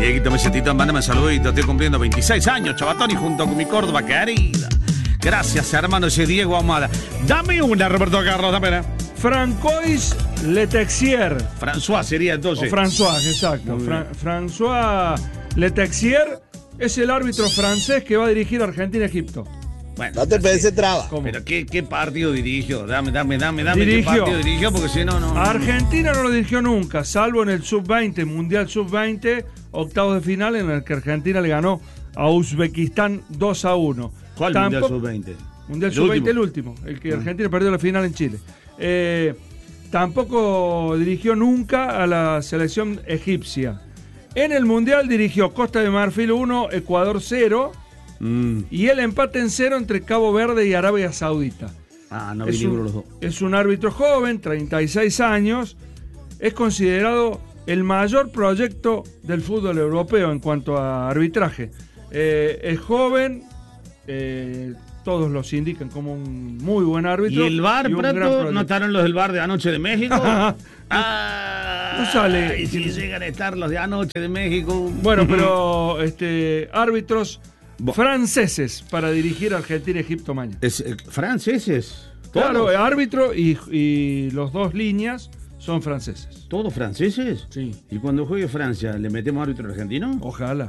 Dieguito Mesetito, mándame un saludito. Estoy cumpliendo 26 años, chavatón, y junto con mi Córdoba querida. Gracias, hermano, ese Diego Amada. Dame una, Roberto Carlos, dame una. Francois Letexier. François sería entonces. O François, exacto. François Letexier es el árbitro francés que va a dirigir Argentina-Egipto. Bueno, No te pensé traba. ¿Cómo? pero ¿qué partido dirigió? Dame. Dirigió. ¿Qué partido dirigió? Porque si no. Argentina no lo dirigió nunca, salvo en el Sub-20, Mundial Sub-20, octavos de final en el que Argentina le ganó a Uzbekistán 2-1. ¿Cuál Mundial Sub-20? Mundial Sub-20, el último, el que Argentina perdió la final en Chile. Tampoco dirigió nunca a la selección egipcia. En el Mundial dirigió Costa de Marfil 1, Ecuador 0, y el empate en 0 entre Cabo Verde y Arabia Saudita. No vi ninguno de los dos. Es un árbitro joven, 36 años, es considerado el mayor proyecto del fútbol europeo en cuanto a arbitraje. Es joven, todos los indican como un muy buen árbitro. ¿Y el VAR, y Prato? ¿No estarán los del VAR de anoche de México? No sale. Y si llegan a estar los de anoche de México. Bueno, pero árbitros franceses para dirigir Argentina-Egipto mañana. ¿Franceses? Claro, árbitro y los dos líneas son franceses. ¿Todos franceses? Sí. ¿Y cuando juegue Francia, le metemos árbitro argentino? Ojalá.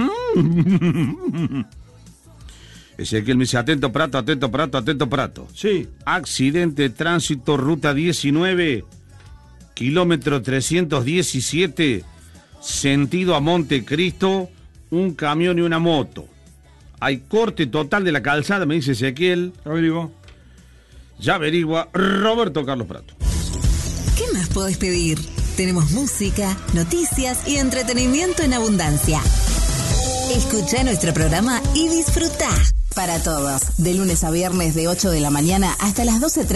Ezequiel me dice, atento Prato. Sí. Accidente de tránsito, ruta 19, kilómetro 317, sentido a Montecristo, un camión y una moto. Hay corte total de la calzada, me dice Ezequiel. Averiguo. Ya averigua Roberto Carlos Prato. ¿Qué más podés pedir? Tenemos música, noticias y entretenimiento en abundancia. Escucha nuestro programa y disfruta. Para todos, de lunes a viernes de 8 de la mañana hasta las 12:30.